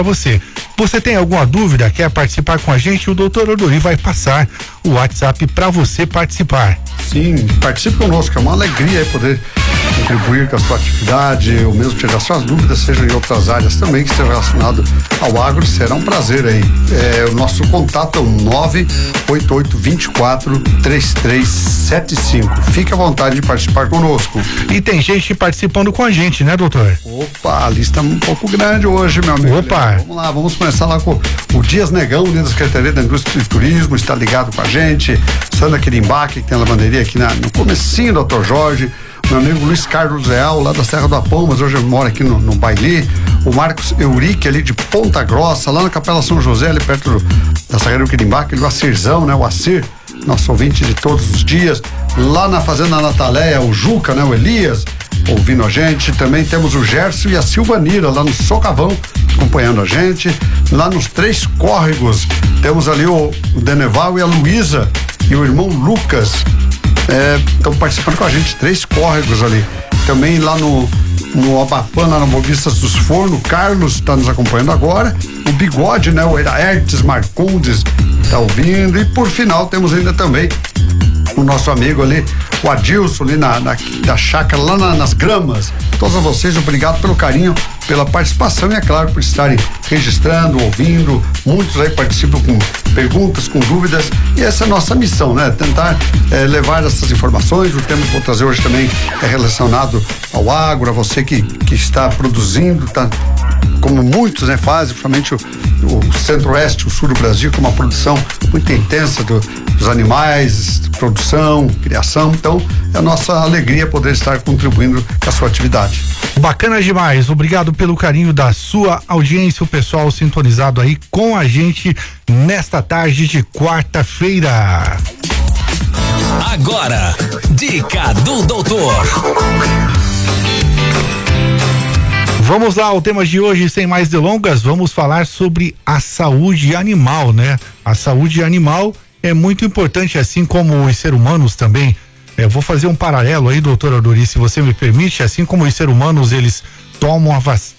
para você. Você tem alguma dúvida, quer participar com a gente? O Dr. Odori vai passar o WhatsApp para você participar. Sim, participe conosco, é uma alegria poder contribuir com a sua atividade, ou mesmo tirar suas dúvidas, seja em outras áreas também que esteja relacionado ao agro, será um prazer aí. O nosso contato é o 988243375. Fique à vontade de participar conosco. E tem gente participando com a gente, né, doutor? Opa, a lista é um pouco grande hoje, meu amigo. Opa! Vamos lá, vamos começar lá com o Dias Negão, da Secretaria da Indústria e Turismo, está ligado com a gente. Sandra Quirimbaque, que tem a lavanderia aqui no comecinho, doutor Jorge. Meu amigo Luiz Carlos Real, lá da Serra do Apão, mas hoje mora aqui no Baili. O Marcos Eurique, ali de Ponta Grossa, lá na Capela São José, ali perto da Serra do Quirimbaque, o Acirzão, né? O Acir, nosso ouvinte de todos os dias. Lá na Fazenda Nataleia, o Juca, né? O Elias, ouvindo a gente. Também temos o Gerson e a Silvanira, lá no Socavão, acompanhando a gente. Lá nos Três Córregos, temos ali o Deneval e a Luísa e o irmão Lucas. Estão participando com a gente, Três Córregos ali. Também lá no Abapã, lá na Bovistas dos Fornos, o Carlos está nos acompanhando agora. O Bigode, né? O Eraertes Marcondes está ouvindo. E por final temos ainda também o nosso amigo ali, o Adilson, ali da chácara, lá nas Gramas. Todos vocês, obrigado pelo carinho, pela participação e, é claro, por estarem registrando, ouvindo. Muitos aí participam com perguntas, com dúvidas, e essa é a nossa missão, né? Tentar levar essas informações. O tema que vou trazer hoje também é relacionado ao agro, a você que está produzindo, tá, como muitos, né, fazem, principalmente o centro-oeste, o sul do Brasil, com uma produção muito intensa dos animais, produção, criação. Então, é a nossa alegria poder estar contribuindo com a sua atividade. Bacana demais, obrigado pelo carinho da sua audiência, o pessoal sintonizado aí com a gente nesta tarde de quarta-feira. Agora, dica do doutor. Vamos lá, o tema de hoje, sem mais delongas, vamos falar sobre a saúde animal, né? A saúde animal é muito importante, assim como os seres humanos também. Vou fazer um paralelo aí, doutora Odori, se você me permite, assim como os seres humanos, eles tomam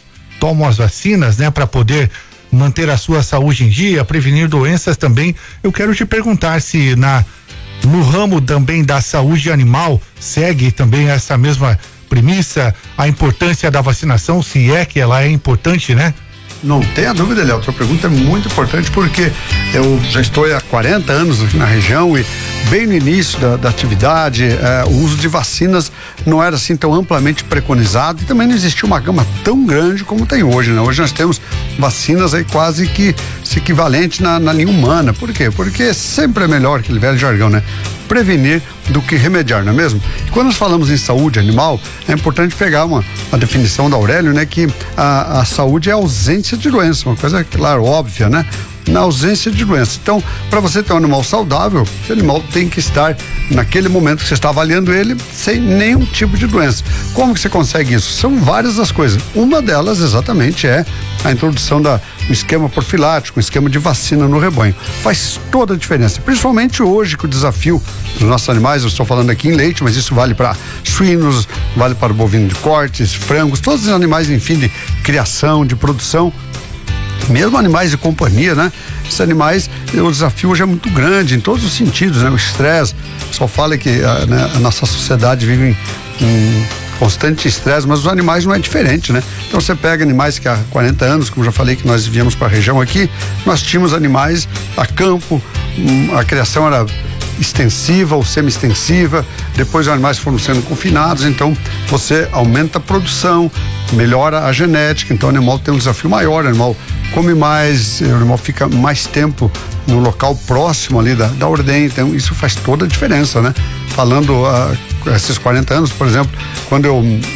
as vacinas, né, para poder manter a sua saúde em dia, prevenir doenças também. Eu quero te perguntar se no ramo também da saúde animal segue também essa mesma premissa, a importância da vacinação, se é que ela é importante, né? Não tenha dúvida, Léo, sua pergunta é muito importante, porque eu já estou há 40 anos aqui na região e bem no início da atividade, o uso de vacinas não era assim tão amplamente preconizado e também não existia uma gama tão grande como tem hoje, né? Hoje nós temos vacinas aí quase que equivalentes na linha humana. Por quê? Porque sempre é melhor, aquele velho jargão, né? Prevenir do que remediar, não é mesmo? E quando nós falamos em saúde animal, é importante pegar uma definição da Aurélio, né? Que a saúde é a ausência de doença, uma coisa, claro, óbvia, né? Na ausência de doença. Então, para você ter um animal saudável, esse animal tem que estar, naquele momento que você está avaliando ele, sem nenhum tipo de doença. Como que você consegue isso? São várias as coisas. Uma delas, exatamente, é a introdução do esquema profilático, um esquema de vacina no rebanho. Faz toda a diferença, principalmente hoje, que o desafio dos nossos animais, eu estou falando aqui em leite, mas isso vale para suínos, vale para o bovino de cortes, frangos, todos os animais, enfim, de criação, de produção, mesmo animais de companhia, né? Esses animais, o desafio hoje é muito grande em todos os sentidos, né? O estresse, só fala que a nossa sociedade vive em constante estresse, mas os animais não é diferente, né? Então você pega animais que há 40 anos, como já falei, que nós viemos para a região aqui, nós tínhamos animais a campo, a criação era extensiva ou semi-extensiva, depois os animais foram sendo confinados, então você aumenta a produção, melhora a genética, então o animal tem um desafio maior, o animal come mais, o animal fica mais tempo no local próximo ali da ordenha, então isso faz toda a diferença, né? Falando esses 40 anos, por exemplo, quando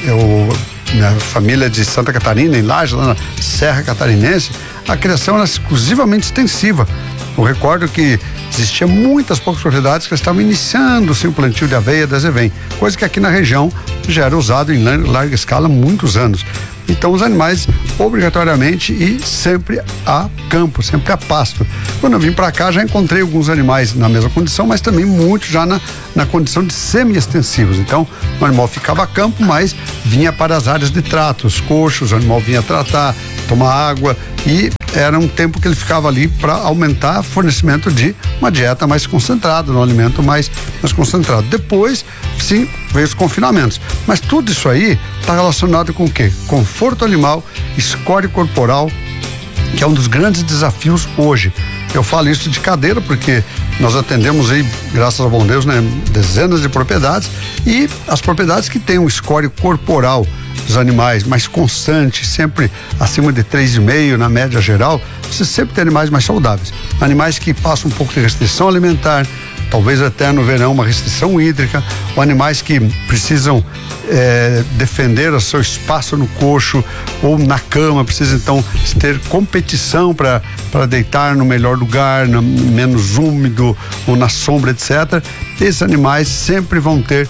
minha família é de Santa Catarina, em Laje, lá na Serra Catarinense, a criação era exclusivamente extensiva. Eu recordo que existia muitas poucas propriedades que estavam iniciando o plantio de aveia da Zevém, coisa que aqui na região já era usado em larga escala há muitos anos. Então os animais obrigatoriamente e sempre a campo, sempre a pasto. Quando eu vim para cá já encontrei alguns animais na mesma condição, mas também muitos já na condição de semi-extensivos. Então o animal ficava a campo, mas vinha para as áreas de trato, os coxos, o animal vinha tratar, tomar água, e era um tempo que ele ficava ali para aumentar o fornecimento de uma dieta mais concentrada, um alimento mais concentrado. Depois, sim, veio os confinamentos. Mas tudo isso aí está relacionado com o quê? Conforto animal, score corporal, que é um dos grandes desafios hoje. Eu falo isso de cadeira porque nós atendemos aí, graças ao bom Deus, né, dezenas de propriedades, e as propriedades que têm um score corporal dos animais mais constante, sempre acima de 3,5 na média geral, você sempre tem animais mais saudáveis. Animais que passam um pouco de restrição alimentar, talvez até no verão uma restrição hídrica, ou animais que precisam defender o seu espaço no coxo ou na cama, precisa então ter competição para deitar no melhor lugar, menos úmido ou na sombra, etc. Esses animais sempre vão ter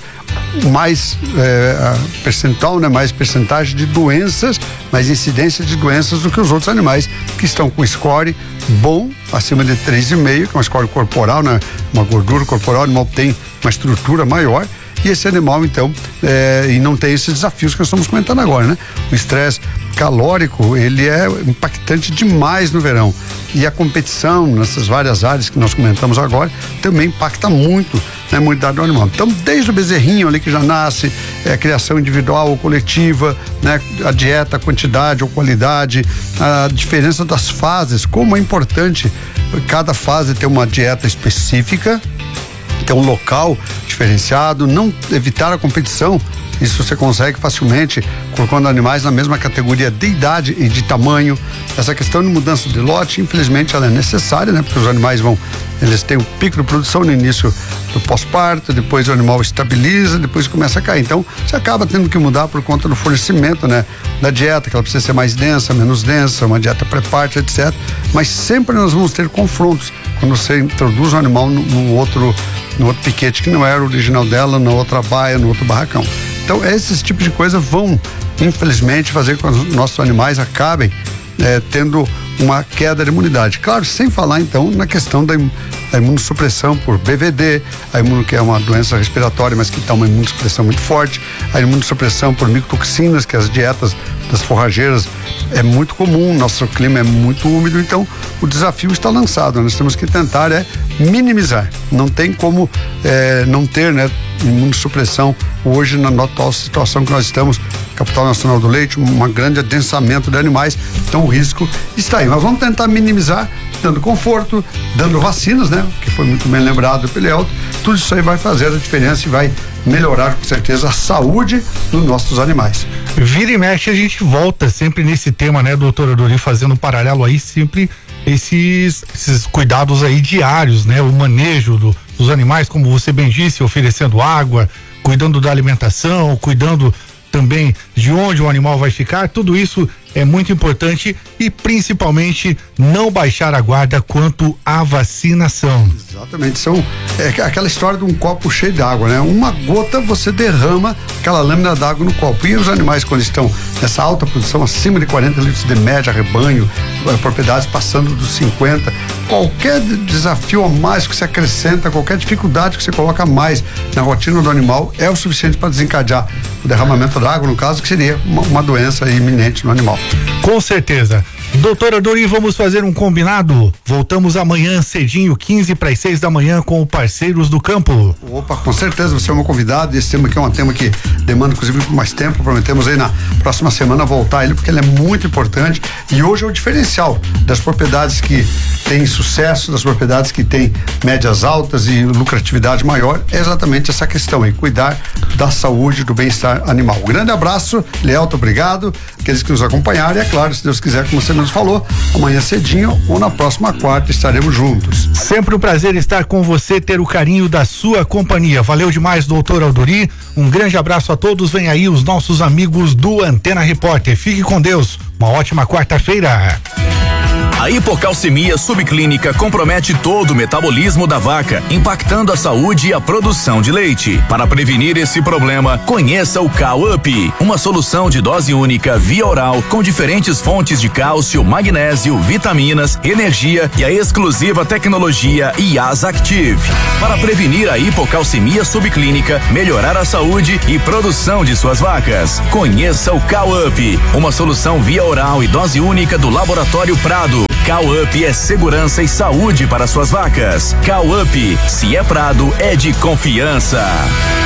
mais percentual, né, mais percentagem de doenças, mais incidência de doenças do que os outros animais que estão com score bom, acima de 3,5, que é um score corporal, né, uma gordura corporal, o animal tem uma estrutura maior. E esse animal, então, e não tem esses desafios que nós estamos comentando agora, né? O estresse calórico, ele é impactante demais no verão. E a competição nessas várias áreas que nós comentamos agora também impacta muito na imunidade do animal. Então, desde o bezerrinho ali que já nasce, a criação individual ou coletiva, né? A dieta, a quantidade ou qualidade, a diferença das fases, como é importante cada fase ter uma dieta específica, ter um local diferenciado, não evitar a competição. Isso você consegue facilmente colocando animais na mesma categoria de idade e de tamanho. Essa questão de mudança de lote, infelizmente, ela é necessária, né? Porque os animais eles têm um pico de produção no início do pós-parto, depois o animal estabiliza, depois começa a cair. Então, você acaba tendo que mudar por conta do fornecimento, né? Da dieta, que ela precisa ser mais densa, menos densa, uma dieta pré-parto, etc. Mas sempre nós vamos ter confrontos quando você introduz o animal no outro piquete que não era o original dela, na outra baia, no outro barracão. Então, esses tipos de coisa vão, infelizmente, fazer com que os nossos animais acabem tendo uma queda de imunidade. Claro, sem falar, então, na questão da imunossupressão por BVD, que é uma doença respiratória, mas que dá uma imunossupressão muito forte, a imunossupressão por micotoxinas, que as dietas das forrageiras é muito comum, nosso clima é muito úmido, então o desafio está lançado. Nós temos que tentar minimizar. Não tem como não ter, né, imunossupressão hoje na atual situação que nós estamos, capital nacional do leite, um grande adensamento de animais, então o risco está aí. Mas vamos tentar minimizar, dando conforto, dando vacinas, né, que foi muito bem lembrado pelo Elton. Tudo isso aí vai fazer a diferença e vai melhorar com certeza a saúde dos nossos animais. Vira e mexe, a gente volta sempre nesse tema, né, doutora Dori, fazendo um paralelo aí, sempre esses cuidados aí diários, né, o manejo dos animais, como você bem disse, oferecendo água, cuidando da alimentação, cuidando também de onde o animal vai ficar, tudo isso é muito importante e principalmente não baixar a guarda quanto à vacinação. Exatamente, é aquela história de um copo cheio de água, né? Uma gota você derrama aquela lâmina d'água no copo. E os animais, quando estão nessa alta produção, acima de 40 litros de média, rebanho, propriedades passando dos 50, qualquer desafio a mais que você acrescenta, qualquer dificuldade que você coloca a mais na rotina do animal é o suficiente para desencadear o derramamento d'água, no caso, que seria uma doença iminente no animal. Com certeza. Doutora Dori, vamos fazer um combinado? Voltamos amanhã cedinho, 15:45 da manhã, com o Parceiros do Campo. Opa, com certeza, você é meu convidado. Esse tema aqui é um tema que demanda inclusive mais tempo. Prometemos aí na próxima semana voltar ele, porque ele é muito importante. E hoje é o diferencial das propriedades que têm sucesso, das propriedades que têm médias altas e lucratividade maior, é exatamente essa questão aí, cuidar da saúde, do bem-estar animal. Um grande abraço, Lealto, obrigado, aqueles que nos acompanharam, e é claro, se Deus quiser, como você nos falou, amanhã cedinho ou na próxima quarta estaremos juntos. Sempre um prazer estar com você, ter o carinho da sua companhia. Valeu demais, doutor Dori. Um grande abraço a todos. Vem aí os nossos amigos do Antena Repórter. Fique com Deus. Uma ótima quarta-feira. A hipocalcemia subclínica compromete todo o metabolismo da vaca, impactando a saúde e a produção de leite. Para prevenir esse problema, conheça o Cow-Up, uma solução de dose única via oral com diferentes fontes de cálcio, magnésio, vitaminas, energia e a exclusiva tecnologia IAS Active. Para prevenir a hipocalcemia subclínica, melhorar a saúde e produção de suas vacas. Conheça o Cow-Up, uma solução via oral e dose única do Laboratório Prado. Cow-Up é segurança e saúde para suas vacas. Cow-Up, se é Prado, é de confiança.